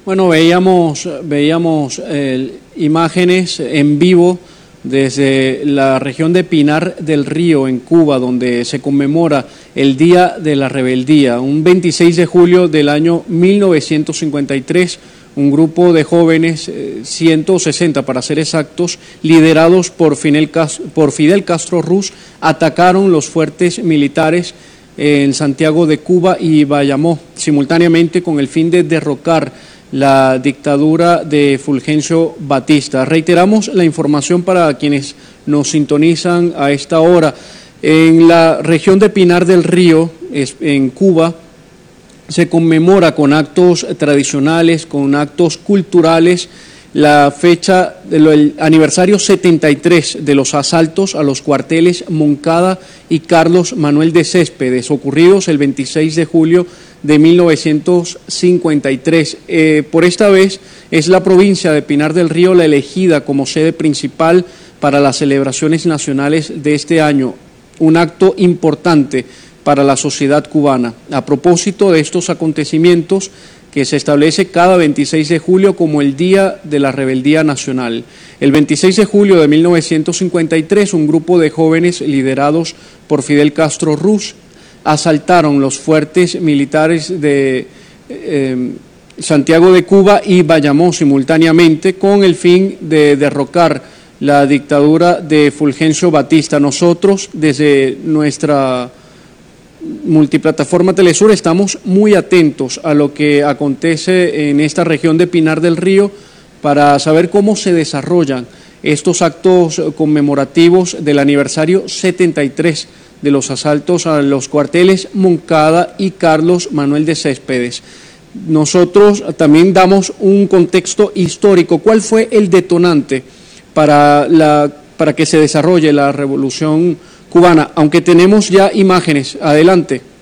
Bueno, veíamos imágenes en vivo desde la región de Pinar del Río, en Cuba, donde se conmemora el Día de la Rebeldía. Un 26 de julio del año 1953, un grupo de jóvenes, 160 para ser exactos, liderados por Fidel Castro Ruz, atacaron los fuertes militares en Santiago de Cuba y Bayamó, simultáneamente con el fin de derrocar la dictadura de Fulgencio Batista. Reiteramos la información para quienes nos sintonizan a esta hora. En la región de Pinar del Río, en Cuba, se conmemora con actos tradicionales, con actos culturales, la fecha del aniversario 73 de los asaltos a los cuarteles Moncada y Carlos Manuel de Céspedes, ocurridos el 26 de julio de 1953. Por esta vez es la provincia de Pinar del Río la elegida como sede principal para las celebraciones nacionales de este año, un acto importante para la sociedad cubana. A propósito de estos acontecimientos, que se establece cada 26 de julio como el Día de la Rebeldía Nacional. El 26 de julio de 1953, un grupo de jóvenes liderados por Fidel Castro Ruz asaltaron los fuertes militares de Santiago de Cuba y Bayamó simultáneamente con el fin de derrocar la dictadura de Fulgencio Batista. Nosotros, desde nuestra multiplataforma Telesur, estamos muy atentos a lo que acontece en esta región de Pinar del Río para saber cómo se desarrollan estos actos conmemorativos del aniversario 73 de los asaltos a los cuarteles Moncada y Carlos Manuel de Céspedes. Nosotros también damos un contexto histórico. ¿Cuál fue el detonante para que se desarrolle la revolución cubana? Aunque tenemos ya imágenes. Adelante.